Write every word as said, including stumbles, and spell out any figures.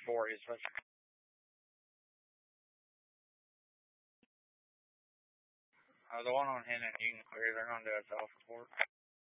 four is supposed to. Uh, the one on Hennon, you can clear. They're going to do a self report.